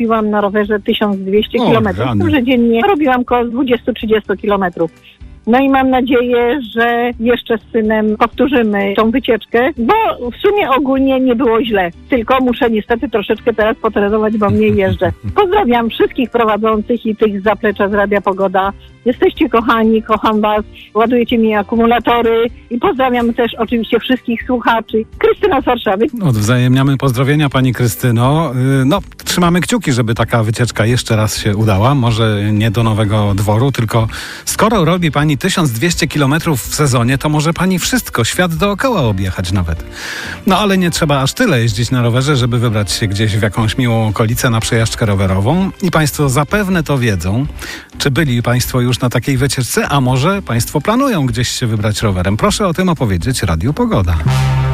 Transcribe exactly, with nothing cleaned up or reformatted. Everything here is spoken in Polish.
Robiłam na rowerze tysiąc dwieście O, kilometrów, rany. z tym, że dziennie robiłam około dwadzieścia do trzydziestu kilometrów. No i mam nadzieję, że jeszcze z synem powtórzymy tą wycieczkę, bo w sumie ogólnie nie było źle. Tylko muszę niestety troszeczkę teraz potrenować, bo mniej jeżdżę. Pozdrawiam wszystkich prowadzących i tych z zaplecza z Radia Pogoda. Jesteście kochani, kocham was, ładujecie mi akumulatory i pozdrawiam też oczywiście wszystkich słuchaczy. Krystyna z Warszawy. Odwzajemniamy pozdrowienia, pani Krystyno. Yy, No, trzymamy kciuki, żeby taka wycieczka jeszcze raz się udała. Może nie do Nowego Dworu, tylko skoro robi pani tysiąc dwieście kilometrów w sezonie, to może pani wszystko, świat dookoła objechać nawet. No, ale nie trzeba aż tyle jeździć na rowerze, żeby wybrać się gdzieś w jakąś miłą okolicę na przejażdżkę rowerową. I państwo zapewne to wiedzą. Czy byli państwo już na takiej wycieczce, a może państwo planują gdzieś się wybrać rowerem? Proszę o tym opowiedzieć Radiu Pogoda.